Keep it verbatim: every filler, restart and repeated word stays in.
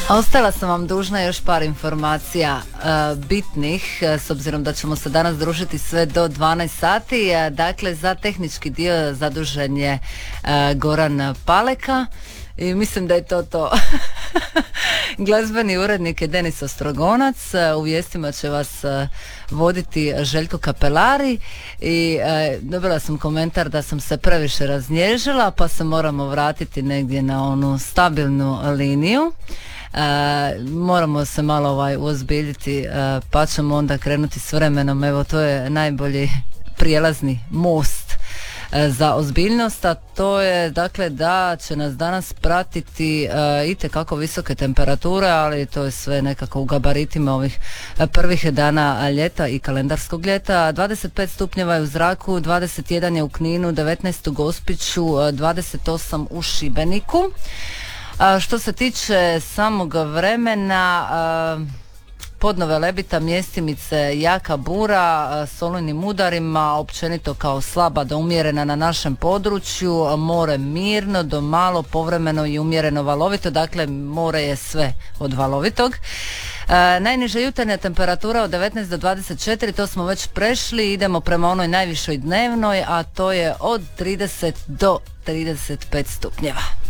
Ostala sam vam dužna još par informacija uh, bitnih, uh, s obzirom da ćemo se danas družiti sve do dvanaest sati. Uh, dakle, za tehnički dio zadužen je uh, Goran Paleka i mislim da je to to. Glazbeni urednik je Denis Ostrogonac, u vijestima će vas uh, voditi Željko Kapelari i uh, dobila sam komentar da sam se previše raznježila, pa se moramo vratiti negdje na onu stabilnu liniju. Uh, moramo se malo ovaj, uozbiljiti, uh, pa ćemo onda krenuti s vremenom. Evo, to je najbolji prijelazni most uh, za ozbiljnost, a to je dakle da će nas danas pratiti uh, itekako visoke temperature, ali to je sve nekako u gabaritima ovih uh, prvih dana ljeta i kalendarskog ljeta. dvadeset pet stupnjeva je u zraku, dvadeset jedan je u Kninu, devetnaest u Gospiću, uh, dvadeset osam u Šibeniku. A što se tiče samog vremena, a, podno Velebita, Mjestimice, jaka bura s olujnim udarima, općenito kao slaba do umjerena na našem području, more mirno do malo, povremeno i umjereno valovito, dakle more je sve od valovitog. E, najniža jutarnja temperatura od devetnaest do dvadeset četiri, to smo već prešli, idemo prema onoj najvišoj dnevnoj, a to je od trideset do trideset pet stupnjeva.